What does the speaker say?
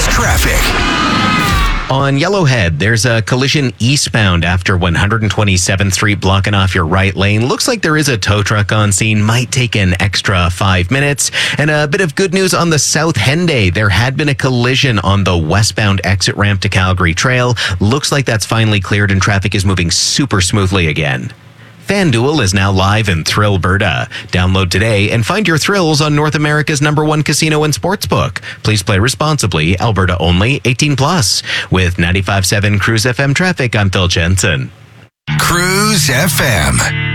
traffic. On Yellowhead, there's a collision eastbound after 127th Street blocking off your right lane. Looks like there is a tow truck on scene. Might take an extra 5 minutes. And a bit of good news on the South Henday. There had been a collision on the westbound exit ramp to Calgary Trail. Looks like that's finally cleared and traffic is moving super smoothly again. FanDuel is now live in Thrillberta. Download today and find your thrills on North America's #1 casino and sportsbook. Please play responsibly. Alberta only. 18+. With 95.7 Cruise FM traffic, I'm Phil Jensen. Cruise FM.